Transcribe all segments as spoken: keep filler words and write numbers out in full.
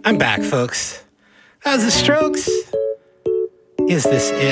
I'm back, folks. How's the Strokes? Is this it?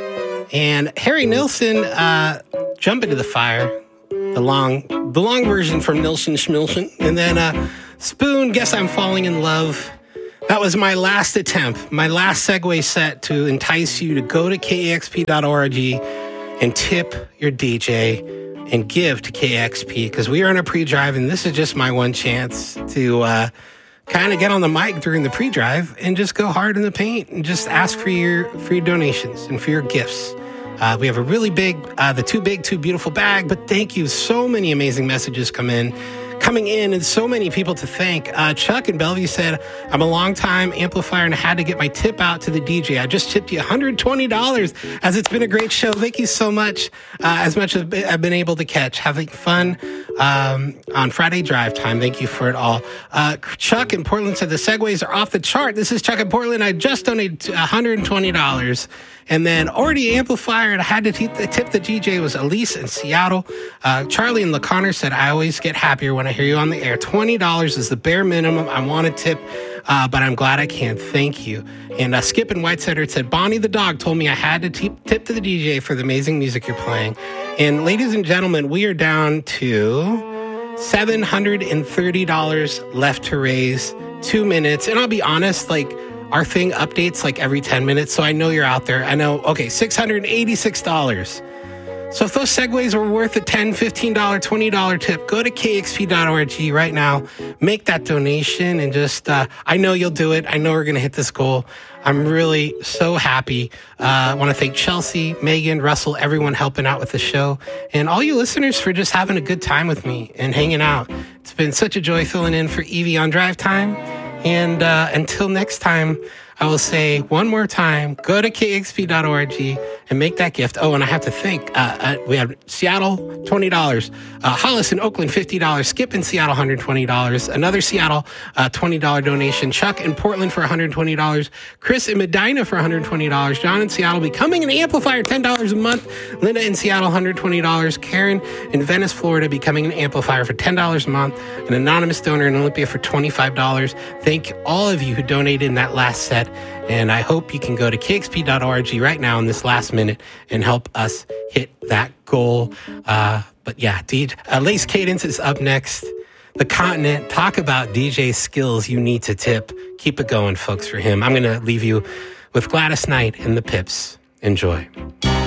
And Harry Nilsson, uh, Jump Into the Fire, the long, the long version from Nilsson Schmilsson, and then uh, Spoon, Guess I'm Falling in Love. That was my last attempt, my last segue set to entice you to go to K X P dot org and tip your D J and give to K X P, because we are on a pre-drive, and this is just my one chance to uh, kind of get on the mic during the pre-drive and just go hard in the paint and just ask for your for your donations and for your gifts. Uh, we have a really big, uh, the Too Big, Too Beautiful bag, but thank you. So many amazing messages come in. Coming in and so many people to thank. Uh, Chuck in Bellevue said, I'm a long-time amplifier and I had to get my tip out to the D J. I just tipped you one hundred twenty dollars as it's been a great show. Thank you so much. Uh, as much as I've been able to catch. Having fun um, on Friday drive time. Thank you for it all. Uh, Chuck in Portland said the segues are off the chart. This is Chuck in Portland. I just donated one hundred twenty dollars. And then already amplifier, and I had to tip the, tip the D J was Elise in Seattle. Uh, Charlie in LaConner said, I always get happier when I hear you on the air. twenty dollars is the bare minimum. I want to tip, uh, but I'm glad I can. Thank you. And uh, Skip in Whitesetter said, Bonnie the dog told me I had to tip, tip to the D J for the amazing music you're playing. And ladies and gentlemen, we are down to seven hundred thirty dollars left to raise. Two minutes. And I'll be honest, like, our thing updates like every ten minutes, so I know you're out there. I know, okay, six hundred eighty-six dollars. So if those segues were worth a ten dollars, fifteen dollars, twenty dollars tip, go to K X P dot org right now, make that donation, and just, uh, I know you'll do it. I know we're going to hit this goal. I'm really so happy. Uh, I want to thank Chelsea, Megan, Russell, everyone helping out with the show, and all you listeners for just having a good time with me and hanging out. It's been such a joy filling in for Evie on Drive Time. And uh, until next time, I will say one more time, go to K X P dot org and make that gift. Oh, and I have to thank, uh, uh, we have Seattle, twenty dollars. Uh, Hollis in Oakland, fifty dollars. Skip in Seattle, one hundred twenty dollars. Another Seattle, uh, twenty dollars donation. Chuck in Portland for one hundred twenty dollars. Chris in Medina for one hundred twenty dollars. John in Seattle becoming an amplifier, ten dollars a month. Linda in Seattle, one hundred twenty dollars. Karen in Venice, Florida, becoming an amplifier for ten dollars a month. An anonymous donor in Olympia for twenty-five dollars. Thank all of you who donated in that last set. And I hope you can go to K X P dot org right now in this last minute and help us hit that goal. Uh, but yeah, D- uh, Lace Cadence is up next. The Continent, talk about D J skills you need to tip. Keep it going, folks, for him. I'm going to leave you with Gladys Knight and the Pips. Enjoy.